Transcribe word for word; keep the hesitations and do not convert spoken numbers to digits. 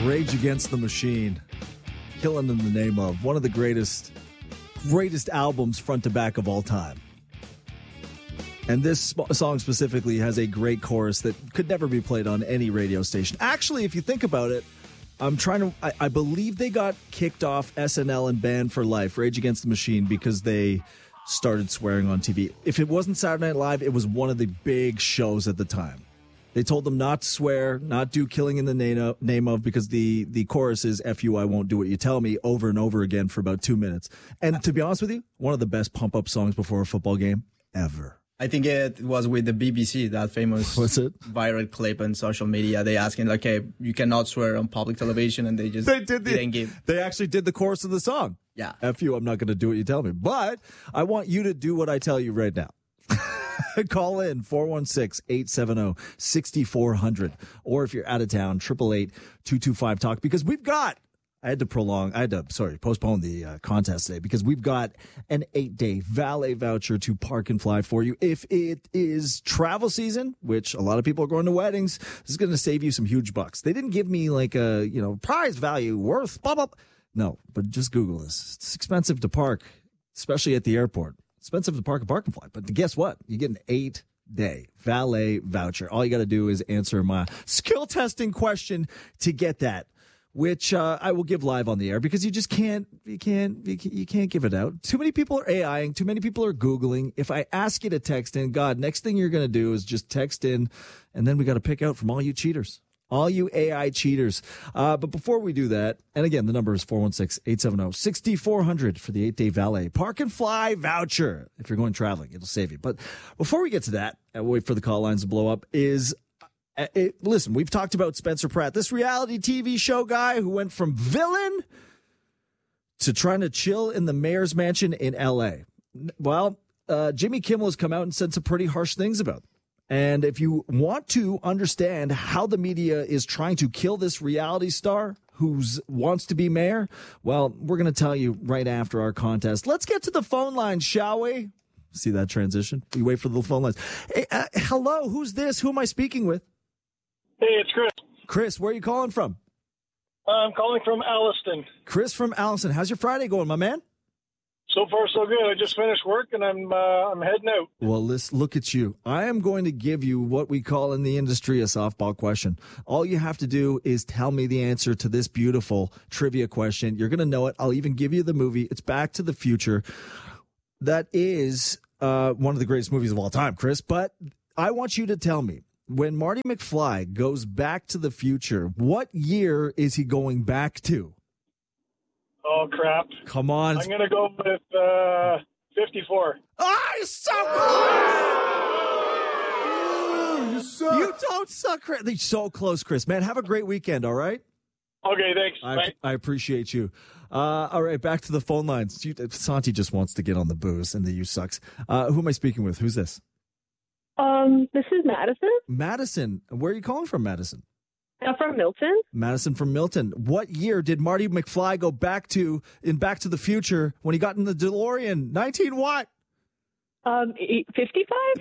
Rage Against the Machine. Killing in the Name of. One of the greatest, greatest albums front to back of all time. And this song specifically has a great chorus that could never be played on any radio station. Actually, if you think about it, I'm trying to, I, I believe they got kicked off S N L and banned for life, Rage Against the Machine, because they started swearing on T V. If it wasn't Saturday Night Live, it was one of the big shows at the time. They told them not to swear, not do Killing in the Name of, because the, the chorus is F you, I won't do what you tell me, over and over again for about two minutes. And to be honest with you, one of the best pump-up songs before a football game ever. I think it was with the B B C, that famous What's it? viral clip on social media. They asking, okay, you cannot swear on public television, and they just they did the, didn't give. They actually did the chorus of the song. Yeah. F you, I'm not going to do what you tell me. But I want you to do what I tell you right now. Call in four one six, eight seven zero, six four zero zero. Or if you're out of town, eight eight eight, two two five, talk. Because we've got, I had to prolong, I had to, sorry, postpone the uh, contest today because we've got an eight-day valet voucher to Park and Fly for you. If it is travel season, which a lot of people are going to weddings, this is going to save you some huge bucks. They didn't give me like a, you know, prize value worth, blah, blah. No, but just Google this. It's expensive to park, especially at the airport. Expensive to park at Park and Fly. But guess what? You get an eight-day valet voucher. All you got to do is answer my skill testing question to get that, which uh, I will give live on the air because you just can't, you can't, you can't, you can't give it out. Too many people are AIing. Too many people are Googling. If I ask you to text in, God, next thing you're going to do is just text in, and then we got to pick out from all you cheaters. All you A I cheaters. Uh, but before we do that, and again, the number is four one six, eight seven zero, six four zero zero for the eight-day valet Park and Fly voucher. If you're going traveling, it'll save you. But before we get to that, and wait for the call lines to blow up, is, uh, it, listen, we've talked about Spencer Pratt, this reality T V show guy who went from villain to trying to chill in the mayor's mansion in L A. Well, uh, Jimmy Kimmel has come out and said some pretty harsh things about him. And if you want to understand how the media is trying to kill this reality star who wants to be mayor, well, we're going to tell you right after our contest. Let's get to the phone lines, shall we? See that transition? We wait for the phone lines. Hey, uh, hello, who's this? Who am I speaking with? Hey, it's Chris. Chris, where are you calling from? I'm calling from Alliston. Chris from Alliston. How's your Friday going, my man? So far, so good. I just finished work, and I'm uh, I'm heading out. Well, let's look at you. I am going to give you what we call in the industry a softball question. All you have to do is tell me the answer to this beautiful trivia question. You're going to know it. I'll even give you the movie. It's Back to the Future. That is uh, one of the greatest movies of all time, Chris. But I want you to tell me, when Marty McFly goes back to the future, what year is he going back to? Oh, crap. Come on. I'm going to go with uh, fifty-four. Oh, you're so close! You suck. You don't suck, Chris. They're so close, Chris. Man, have a great weekend, all right? Okay, thanks. I, I appreciate you. Uh, all right, back to the phone lines. You, Santi just wants to get on the booze, and the you sucks. Uh, who am I speaking with? Who's this? Um, this is Madison. Madison. Where are you calling from, Madison? I'm from Milton. Madison from Milton. What year did Marty McFly go back to in Back to the Future when he got in the DeLorean? nineteen what? Um, fifty-five?